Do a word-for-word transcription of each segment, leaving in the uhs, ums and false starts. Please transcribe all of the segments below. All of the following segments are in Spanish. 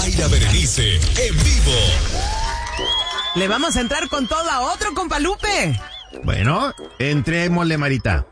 Mayra Berenice, en vivo. Le vamos a entrar con todo a otro, compa Lupe. Bueno, entrémosle, Marita.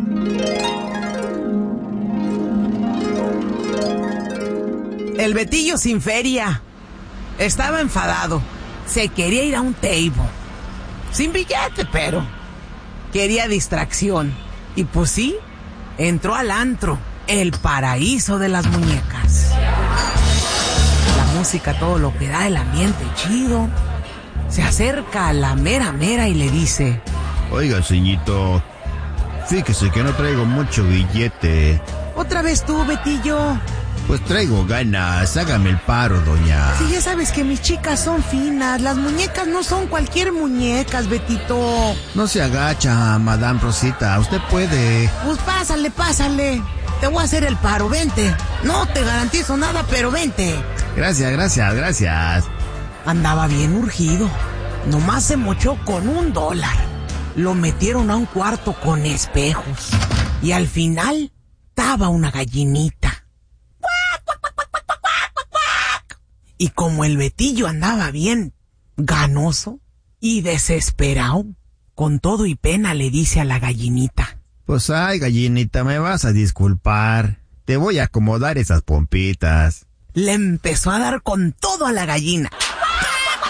El Betillo sin feria. Estaba enfadado. Se quería ir a un table. Sin billete, pero quería distracción. Y pues sí, entró al antro, el paraíso de las muñecas. La música, todo lo que da, el ambiente chido. Se acerca a la mera mera y le dice: Oiga, señito, fíjese que no traigo mucho billete. ¿Otra vez tú, Betillo? Pues traigo ganas, hágame el paro, doña. Sí, ya sabes que mis chicas son finas. Las muñecas no son cualquier muñecas, Betito. No se agacha, Madame Rosita, usted puede. Pues pásale, pásale. Te voy a hacer el paro, vente. No te garantizo nada, pero vente. Gracias, gracias, gracias. Andaba bien urgido. Nomás se mochó con un dólar. Lo metieron a un cuarto con espejos. Y al final, estaba una gallinita. Y como el Betillo andaba bien ganoso y desesperado, con todo y pena le dice a la gallinita: Pues ay, gallinita, me vas a disculpar. Te voy a acomodar esas pompitas. Le empezó a dar con todo a la gallina.